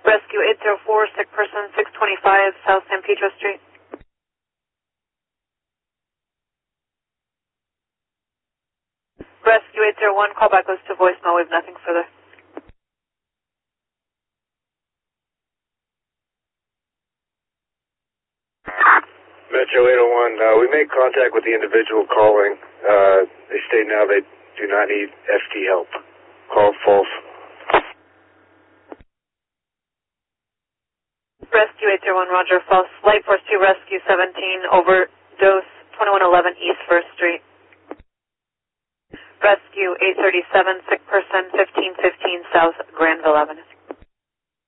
Rescue 804, sick person 625 South San Pedro Street. Rescue 801, callback goes to voicemail. We have nothing further. Metro 801, we made contact with the individual calling. They state now they do not need FT help. Call false. Rescue 801, Roger, false. Light Force 2, Rescue 17, overdose 2111 East 1st Street. Rescue 837, sick person 1515 South Granville Avenue.